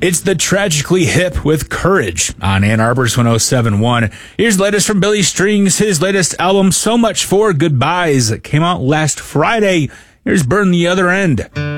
It's the Tragically Hip with Courage on Ann Arbor's 107.1. Here's the latest from Billy Strings, his latest album, So Much for Goodbyes, that came out last Friday. Here's Burn the Other End.